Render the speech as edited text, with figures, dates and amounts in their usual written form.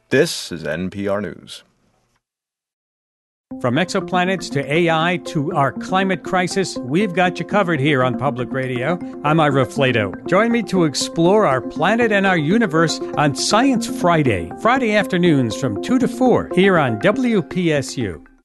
This is NPR News. From exoplanets to AI to our climate crisis, we've got you covered here on Public Radio. I'm Ira Flato. Join me to explore our planet and our universe on Science Friday, Friday afternoons from 2 to 4 here on WPSU.